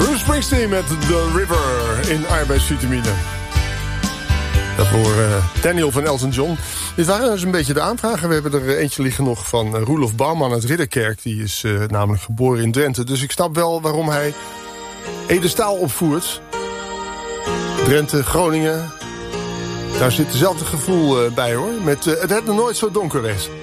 Bruce Springsteen met The River in arbeidsvitamine. Daarvoor Daniel van Elton John. Dit waren dus een beetje de aanvragen. We hebben er eentje liggen nog van Roelof Bouwman uit Ridderkerk. Die is namelijk geboren in Drenthe. Dus ik snap wel waarom hij Ede Staal opvoert. Drenthe, Groningen. Daar zit hetzelfde gevoel bij hoor. Met het nog nooit zo donker is.